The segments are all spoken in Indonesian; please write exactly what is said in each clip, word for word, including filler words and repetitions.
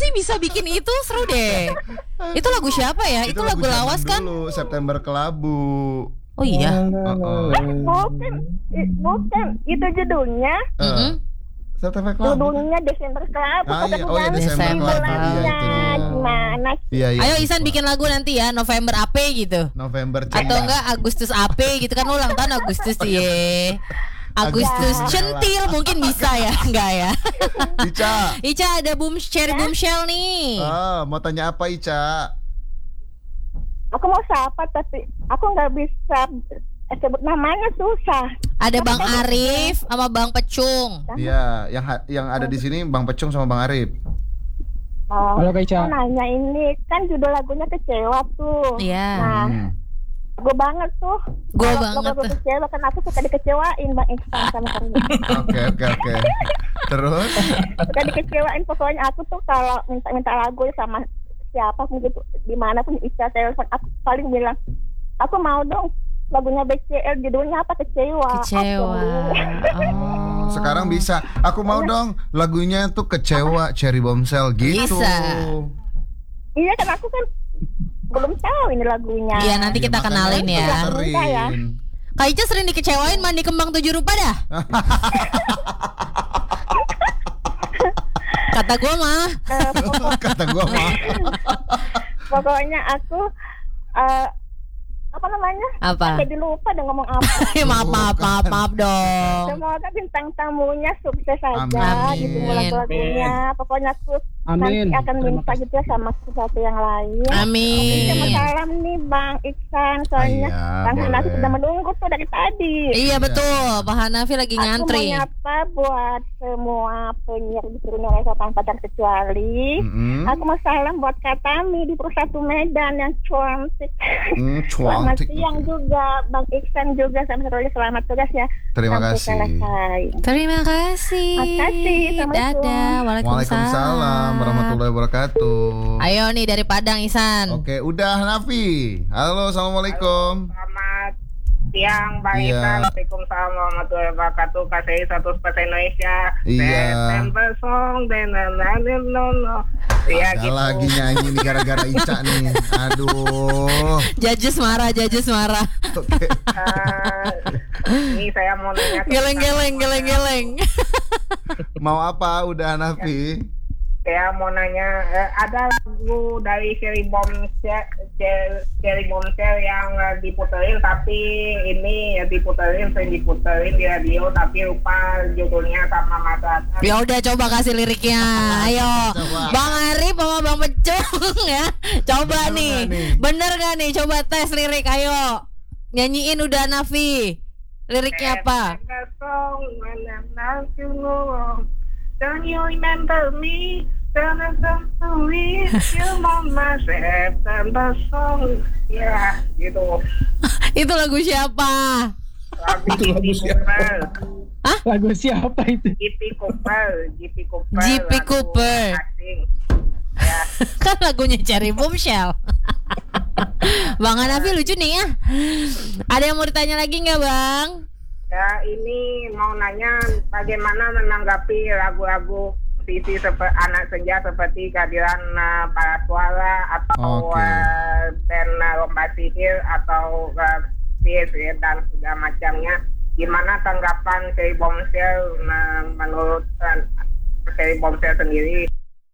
bisa bikin itu seru deh. Itu lagu siapa ya? Itu, itu lagu, lagu lawas kan? Dulu, September Kelabu. Oh iya. Uh-uh. Bukan, bukan. Itu judulnya. Uh, mm-hmm. September Kelabu. Judulnya Desember Kelabu. Ah, iya. Oh iya, Desember Kelabu. Iya, gimana? Iya, iya. Ayo Isan bikin lagu nanti ya, November A P gitu. November Cinta. Atau enggak Agustus A P gitu kan, ulang tahun Agustus ya. Agustus ya. Centil mungkin bisa ya, enggak ya? Ica. Ica ada boom cherry bombshell nih. Oh, mau tanya apa Ica? Aku mau sapa tapi aku nggak bisa sebut namanya, susah. Ada Bang Arif sama Bang Pecung. Iya, yang ha- yang ada di sini Bang Pecung sama Bang Arif. Oh, halo Kak Ica. Nanya ini kan judul lagunya Kecewa tuh. Iya. Nah, hmm. gue banget tuh. Gue banget tuh. Kecewa kan aku suka dikecewain Bang Iksan sama Karina. Oke oke oke. Terus? Suka dikecewain, pokoknya aku tuh kalau minta-minta lagu sama siapa pun gitu, dimana pun Ica telepon, aku paling bilang aku mau dong lagunya B C L, judulnya apa? Kecewa. Kecewa. Oh. Sekarang bisa. Aku mau dong lagunya tuh Kecewa Cherry Bombshell gitu. Bisa. Iya kan aku kan belum tahu ini lagunya. Iya nanti kita ya, kenalin ya. ya. Kak Ica sering dikecewain mandi kembang tujuh rupa dah. Kata gue mah. Kata gue mah. Pokoknya aku uh, apa namanya? Apa? Jadi lupa deh ngomong apa. maaf, maaf, maaf, maaf dong. Semoga bintang tamunya sukses saja Amin. gitu lagu-lagunya. Pokoknya aku Amin. nanti akan minta gitu ya sama sesuatu yang lain. Amin. Terima salam nih Bang Iksan, soalnya Ayah, Bang boleh. Hanafi sudah menunggu tuh dari tadi. Iya betul, Pak Hanafi lagi ngantri. Aku mau nyapa buat semua penyiar di seluruh Indonesia tanpa terkecuali. Mm-hmm. Aku mau salam buat Katami di Persatu Medan yang cantik. Mm, Selamat cantik. siang juga Bang Iksan juga, sama Seroli, selamat tugas ya. Terima Sampai kasih. selesai. Terima kasih. Terima kasih. Assalamualaikum. Dadah. Waalaikumsalam. Waalaikumsalam warahmatullahi wabarakatuh. Ayo nih dari Padang Isan. Oke, udah Hanafi. Halo, assalamualaikum. Selamat siang, Bang Iya. Isan. Waalaikumsalam warahmatullahi wabarakatuh. K C I seratus persen Indonesia. Iya. September song, dan no. Iya Ada gitu. lagi nyanyi nih gara-gara Ica nih. Aduh. Judges marah, judges marah. Oke. Uh, ini saya mau nanya. Geleng-geleng, geleng-geleng. Mau apa? Udah Hanafi. Saya mau nanya, eh, ada lagu dari Cherry Bombshell, Cherry Bombshell yang eh, diputerin, tapi ini ya diputerin, sering diputerin di radio, tapi lupa judulnya sama masyarakat. Ya udah coba kasih liriknya. Ayo. Coba. Bang Arif sama Bang Pecung ya. Coba Bener nih. nggak nih? Bener gak nih? Coba tes lirik ayo. Nyanyiin udah Nafi. Liriknya apa? Don't you remember me? Don't you remember September song? Ya, gitu. Itu lagu siapa? Lagu Itu lagu G P siapa? Cooper. Lagu siapa itu? G P Cooper, G P Cooper. G P lagu Cooper. asing. Ya. Kan lagunya Cherry Bombshell. Bang Hanafi lucu nih ya. Ada yang mau ditanya lagi nggak Bang? Ya, ini mau nanya bagaimana menanggapi lagu-lagu sisi seperti Anak Senja seperti kehadiran uh, Para Suara atau Oke. uh, band uh, Lomba Sihir atau uh, Fierce ya, dan segala macamnya. Gimana tanggapan Cherry Bombshell uh, menurut uh, Cherry Bombshell sendiri?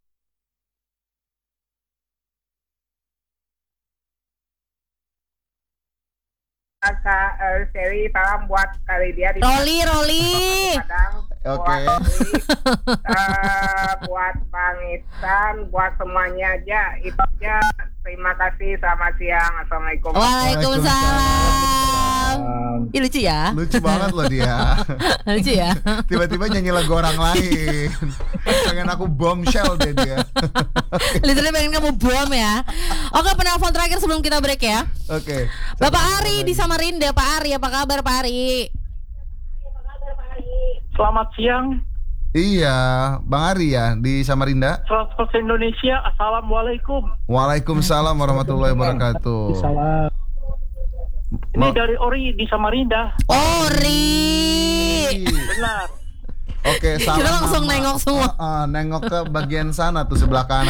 Kak uh, Cherry, salam buat kali dia di Roli, Roli. Padang. Oke. Buat, uh, buat Bang Isan, buat semuanya aja. Itu aja. Terima kasih. Selamat siang. Assalamualaikum. Waalaikumsalam. Ih lucu ya. Lucu banget loh dia. Lucu ya. Tiba-tiba nyanyi lagu orang lain. Pengen aku bombshell deh dia. Literally pengen kamu bom ya. Oke, penelpon terakhir sebelum kita break ya. Oke. Bapak Ari di Samarinda. Pak Ari, apa kabar Pak Ari? Selamat siang, Iya, Bang Ari ya di Samarinda. seratus persen Indonesia. Assalamualaikum. Waalaikumsalam warahmatullahi wabarakatuh. Salam. Ini Ma- dari Ori di Samarinda. Ori. Benar. Oke, salam. Kita langsung Mama. nengok semua. Ah, ah, nengok ke bagian sana tuh sebelah kanan.